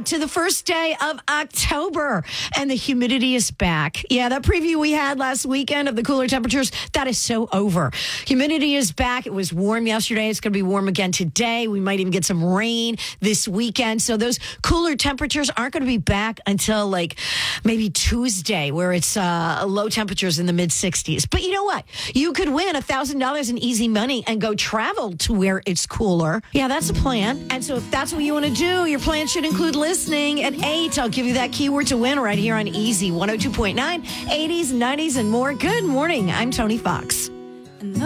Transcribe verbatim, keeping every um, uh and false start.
to the first day of October, and the humidity is back. Yeah, that preview we had last weekend of the cooler temperatures, that is so over. Humidity is back. It was warm yesterday. It's going to be warm again today. We might even get some rain this weekend. So those cooler temperatures aren't going to be back until like maybe Tuesday, where it's uh, low temperatures in the mid sixties. But you know what? You could win one thousand dollars in easy money and go travel to where it's cooler. Yeah, that's a plan. And so if that's what you want to do, your plan should include listening at eight. I'll give you that keyword to win right here on Easy one oh two point nine, eighties, nineties, and more. Good morning. I'm Tony Fox.